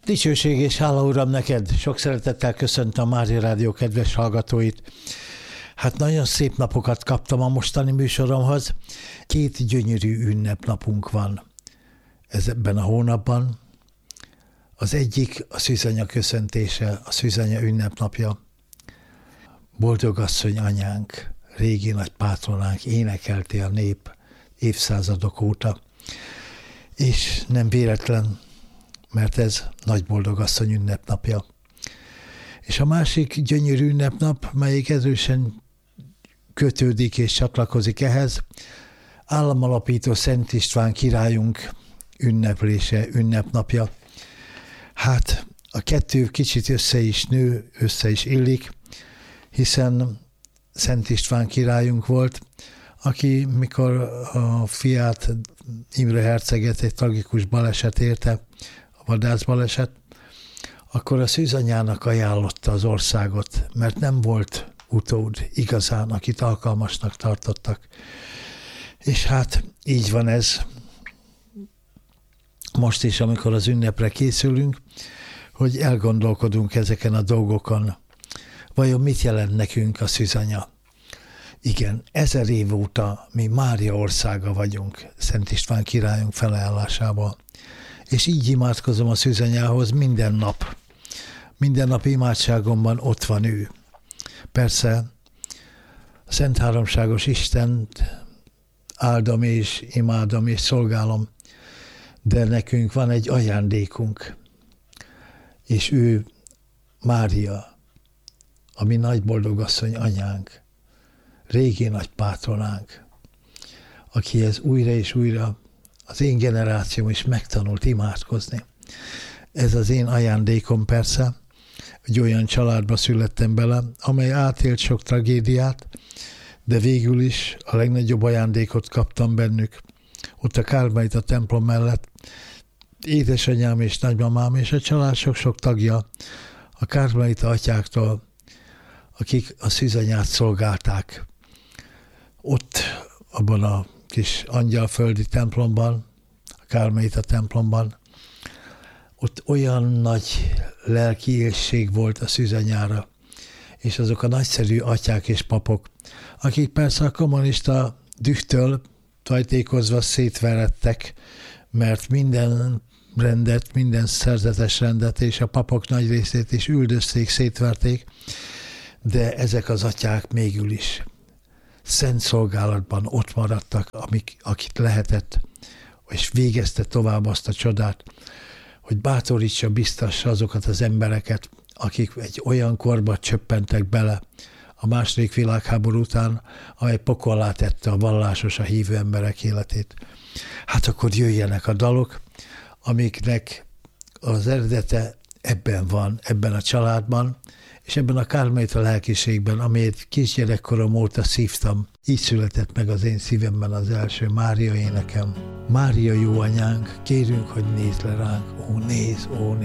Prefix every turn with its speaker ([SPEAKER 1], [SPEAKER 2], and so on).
[SPEAKER 1] Dicsőség és hála, Uram, neked! Sok szeretettel köszöntöm a Mária Rádió kedves hallgatóit. Hát nagyon szép napokat kaptam a mostani műsoromhoz. 2 gyönyörű ünnepnapunk van ebben a hónapban. Az egyik a szűzanya köszöntése, a szűzanya ünnepnapja. Boldogasszony anyánk, régi nagy pátronánk, énekelté a nép évszázadok óta. És nem véletlen, mert ez Nagy Boldogasszony ünnepnapja. És a másik gyönyörű ünnepnap, melyik erősen kötődik és csatlakozik ehhez, államalapító Szent István királyunk ünneplése, ünnepnapja. Hát a kettő kicsit össze is nő, össze is illik, hiszen Szent István királyunk volt, aki mikor a fiát, Imre herceget egy tragikus baleset érte, a vadászbaleset, akkor a szűzanyának ajánlotta az országot, mert nem volt utód igazán, akit alkalmasnak tartottak. És hát így van ez most is, amikor az ünnepre készülünk, hogy elgondolkodunk ezeken a dolgokon. Vajon mit jelent nekünk a szűzanya? Igen, 1000 év óta mi Mária országa vagyunk, Szent István királyunk felajánlásával. És így imádkozom a szűzanyához minden nap. Minden nap imádságomban ott van ő. Persze, a Szent Háromságos Istent áldom és imádom és szolgálom, de nekünk van egy ajándékunk, és ő Mária, a mi Nagy Boldogasszony anyánk, régi nagy pátronánk, akihez újra és újra az én generációm is megtanult imádkozni. Ez az én ajándékom persze, egy olyan családba születtem bele, amely átélt sok tragédiát, de végül is a legnagyobb ajándékot kaptam bennük. Ott a Kármelita templom mellett édesanyám és nagymamám és a család sok-sok tagja a Kármelita atyáktól, akik a szűzanyát szolgálták. Ott, abban a kis angyalföldi templomban, a Kármelita templomban, ott olyan nagy lelki élség volt a szűzanyára, és azok a nagyszerű atyák és papok, akik persze a kommunista dühtől tajtékozva szétveredtek, mert minden rendet, minden szerzetes rendet és a papok nagy részét is üldözték, szétverték, de ezek az atyák mégül is szent szolgálatban ott maradtak, akit lehetett, és végezte tovább azt a csodát, hogy bátorítsa, biztassa azokat az embereket, akik egy olyan korba csöppentek bele a második világháború után, amely pokollá tette a vallásos, a hívő emberek életét. Hát akkor jöjjenek a dalok, amiknek az eredete ebben van, ebben a családban, és ebben a Kármelita lelkiségben, amelyet kisgyerekkorom óta szívtam. Így született meg az én szívemben az első Mária énekem. Mária jó anyánk, kérünk, hogy nézz le ránk, ó nézz,